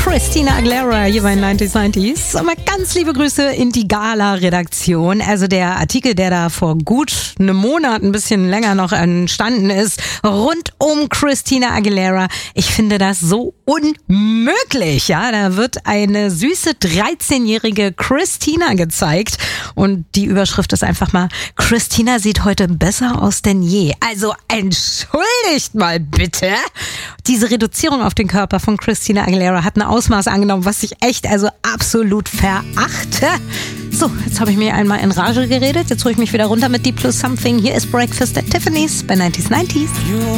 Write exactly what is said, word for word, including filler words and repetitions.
Christina Aguilera hier bei neunzig neunzig. Und mal ganz liebe Grüße in die Gala-Redaktion. Also der Artikel, der da vor gut einem Monat, ein bisschen länger noch entstanden ist, rund um Christina Aguilera. Ich finde das so unmöglich. Ja, da wird eine süße dreizehnjährige Christina gezeigt und die Überschrift ist einfach mal: Christina sieht heute besser aus denn je. Also entschuldigt mal bitte. Diese Reduzierung auf den Körper von Christina Aguilera hat ein Ausmaß angenommen, was ich echt also absolut verachte. So, jetzt habe ich mir einmal in Rage geredet. Jetzt hole ich mich wieder runter mit Deep Plus Something. Hier ist Breakfast at Tiffany's bei neunzig neunzig.